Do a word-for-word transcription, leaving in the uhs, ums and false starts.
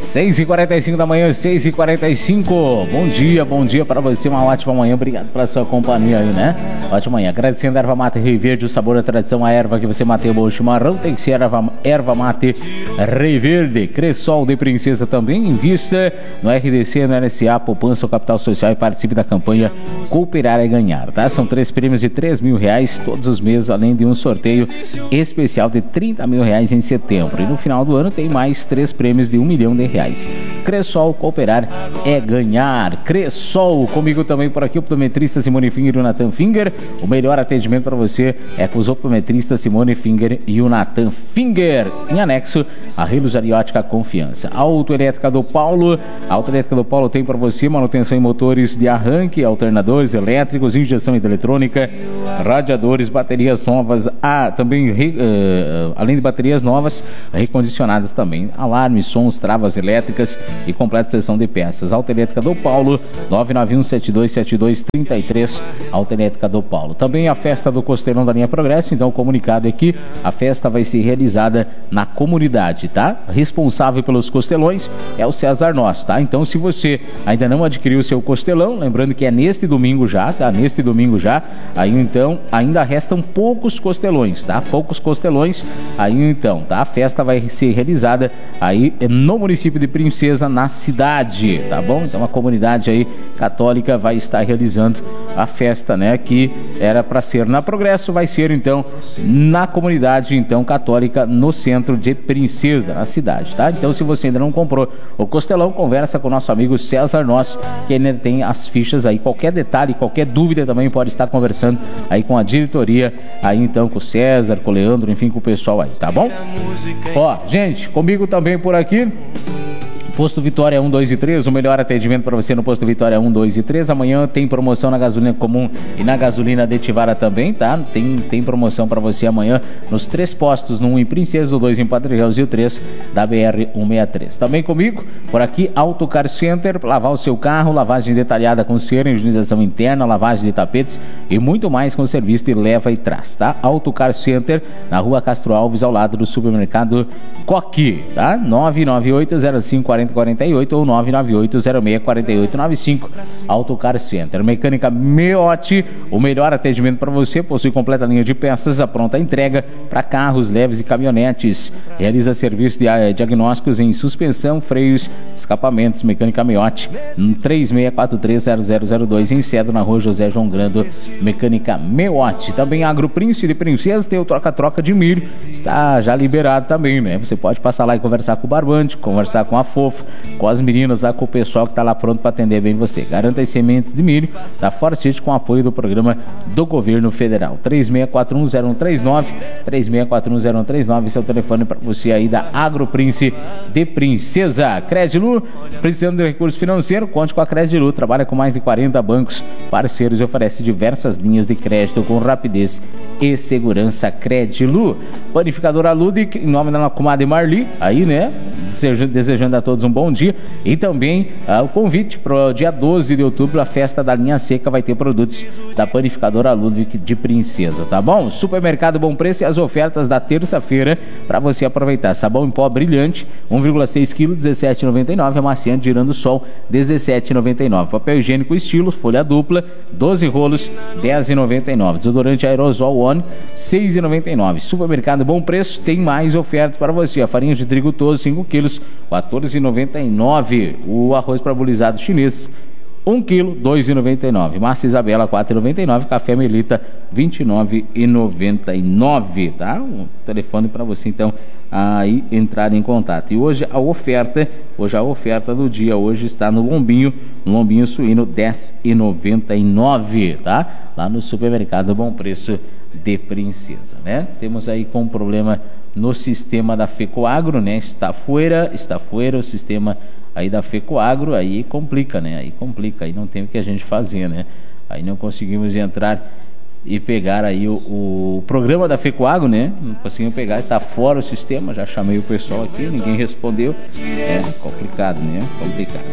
seis e quarenta e cinco da manhã, seis e quarenta e cinco. Bom dia, bom dia para você, uma ótima manhã. Obrigado pela sua companhia aí, né? Ótima manhã. Agradecendo a erva mate Rio Verde, o sabor da tradição, a erva que você mateia o bom chimarrão. Tem que ser erva, erva mate Rio Verde. Cressol de Princesa também. Invista no R D C, no N S A, poupança ou capital social e participe da campanha Cooperar é Ganhar, tá? São três prêmios de três mil reais todos os meses, além de um sorteio especial de trinta mil reais em setembro. E no final do ano tem mais três prêmios de um milhão de reais. Cressol, cooperar é ganhar. Cressol, comigo também por aqui, optometrista Simone Finger e o Nathan Finger. O melhor atendimento para você é com os optometristas Simone Finger e o Nathan Finger. Em anexo, a Relojaria Ótica Confiança. Autoelétrica do Paulo. A Autoelétrica do Paulo tem para você manutenção em motores de arranque, alternadores elétricos, injeção eletrônica, radiadores, baterias novas, ah, também, uh, além de baterias novas, recondicionadas também, alarmes, sons, travas elétricas e completa seção de peças. Autoelétrica do Paulo, nove nove um sete dois sete dois três três, Autoelétrica do Paulo. Também a festa do Costelão da linha Progresso, então o comunicado é que a festa vai ser realizada na comunidade, tá? Responsável pelos costelões é o César Nós, tá? Então se você ainda não adquiriu o seu costelão, lembrando que é neste domingo já, tá? Neste domingo já, aí então ainda restam poucos costelões, tá? Poucos costelões, aí então, tá? A festa vai ser realizada aí no município de Princesa, na cidade, tá bom? Então a comunidade aí católica vai estar realizando a festa, né? Que era para ser na Progresso, vai ser então na comunidade então católica no centro de Princesa, na cidade, tá? Então se você ainda não comprou o costelão, conversa com o nosso amigo César Nós, que ainda tem as fichas aí. Qualquer detalhe, qualquer dúvida também pode estar conversando aí com a diretoria, aí então com o César, com o Leandro, enfim, com o pessoal aí, tá bom? Ó, gente, comigo também por aqui, Posto Vitória um, dois e três, o melhor atendimento para você no Posto Vitória um, dois e três. Amanhã tem promoção na gasolina comum e na gasolina aditivada também, tá? Tem, tem promoção para você amanhã nos três postos, no um em Princesa, o dois em Padre Reus e o três da B R cento e sessenta e três. Também comigo, por aqui, Auto Car Center, lavar o seu carro, lavagem detalhada com cera, higienização interna, lavagem de tapetes e muito mais com serviço de leva e traz, tá? Auto Car Center, na rua Castro Alves, ao lado do supermercado Coqui, tá? nove nove oito zero cinco quatro quatro oito ou nove nove oito zero seis quatro oito nove cinco. Auto Car Center. Mecânica Meotti, o melhor atendimento para você, possui completa linha de peças, a pronta entrega para carros leves e caminhonetes. Realiza serviço de uh, diagnósticos em suspensão, freios, escapamentos. Mecânica Meotti, três seis quatro três zero zero zero dois, em Cedo, na rua José João Grando. Mecânica Meotti. Também Agro Príncipe de Princesa tem o troca-troca de milho, está já liberado também, né? Você pode passar lá e conversar com o Barbante, conversar com a Fofo, com as meninas lá, com o pessoal que está lá pronto para atender bem você. Garanta as sementes de milho da Forte com apoio do programa do governo federal. três seis quatro um zero um três nove, três seis quatro um zero um três nove, esse é o telefone para você aí da Agro Príncipe de Princesa. Credilu, precisando de recurso financeiro, conte com a Credilu, trabalha com mais de quarenta bancos parceiros e oferece diversas linhas de crédito com rapidez e segurança. Credilu. Panificadora Ludic, em nome da comadre Marli, aí, né? Desejando, desejando a todos um bom dia. E também uh, o convite para o dia doze de outubro, a festa da linha seca, vai ter produtos da Panificadora Ludwig de Princesa, tá bom? Supermercado Bom Preço e as ofertas da terça-feira para você aproveitar. Sabão em pó brilhante, um vírgula seis quilos, dezessete reais e noventa e nove centavos. Amaciante girando sol, dezessete reais e noventa e nove centavos. Papel higiênico estilo, folha dupla, doze rolos, dez reais e noventa e nove centavos. Desodorante aerosol One, seis reais e noventa e nove centavos. Supermercado Bom Preço tem mais ofertas para você. A farinha de trigo todo, cinco quilos, quatorze reais e noventa e nove centavos. O arroz parabolizado chinês, um quilo, dois reais e noventa e nove centavos. Massa Isabela, quatro reais e noventa e nove centavos. Café Melita, vinte e nove reais e noventa e nove centavos, tá? Um telefone para você então aí entrar em contato. E hoje a oferta, hoje a oferta do dia hoje está no lombinho, no lombinho suíno, dez reais e noventa e nove centavos, tá? Lá no supermercado Bom Preço de Princesa, né? Temos aí com problema no sistema da Fecoagro, né? Está fora, está fora o sistema aí da Fecoagro, aí complica, né? Aí complica, aí não tem o que a gente fazer, né? Aí não conseguimos entrar e pegar aí o, o programa da Fecoagro, né? Não conseguimos pegar, está fora o sistema, já chamei o pessoal aqui, ninguém respondeu. É complicado, né? Complicado.